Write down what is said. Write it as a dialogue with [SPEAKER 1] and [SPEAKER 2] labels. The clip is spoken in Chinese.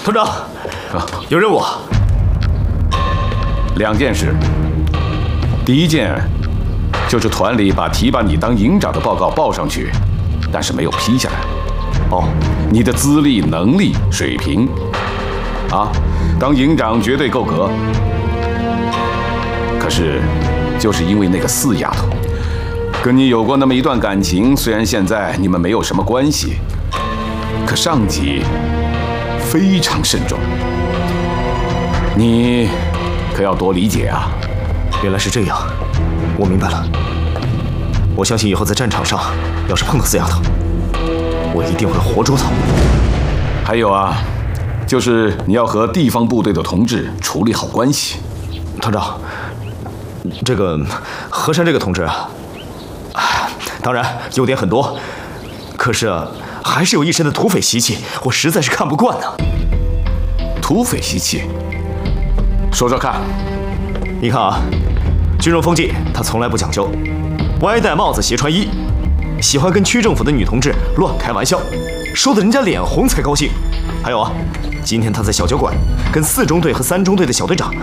[SPEAKER 1] 团长，有任务。
[SPEAKER 2] 2件事。第一件就是团里提拔你当营长的报告报上去，但是没有批下来。哦，你的资历、能力、水平，当营长绝对够格。可是，就是因为那个4丫头，跟你有过那么一段感情，虽然现在你们没有什么关系，可上级非常慎重，你可要多理解啊。
[SPEAKER 1] 原来是这样，我明白了。我相信以后在战场上，要是碰到4丫头，我一定会活捉她。
[SPEAKER 2] 还有就是你要和地方部队的同志处理好关系。
[SPEAKER 1] 团长，这个何山这个同志当然优点很多，可是还是有一身的土匪习气，我实在是看不惯呢。
[SPEAKER 2] 土匪习气？说说看。
[SPEAKER 1] 你看军容风纪他从来不讲究，歪戴帽子斜穿衣，喜欢跟区政府的女同志乱开玩笑，说得人家脸红才高兴。还有今天他在小酒馆跟4中队和3中队的小队长